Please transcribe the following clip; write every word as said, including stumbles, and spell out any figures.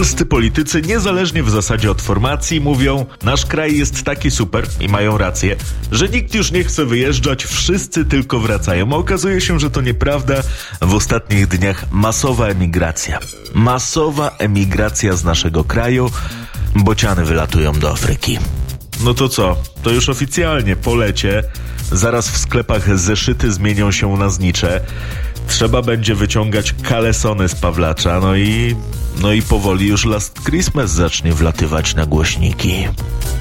Polscy politycy, niezależnie w zasadzie od formacji, mówią: nasz kraj jest taki super, i mają rację, że nikt już nie chce wyjeżdżać, wszyscy tylko wracają. A okazuje się, że to nieprawda. W ostatnich dniach masowa emigracja. Masowa emigracja z naszego kraju. Bociany wylatują do Afryki. No to co? To już oficjalnie po lecie. Zaraz w sklepach zeszyty zmienią się na znicze. Trzeba będzie wyciągać kalesony z Pawlacza, no i... No i powoli już Last Christmas zacznie wlatywać na głośniki.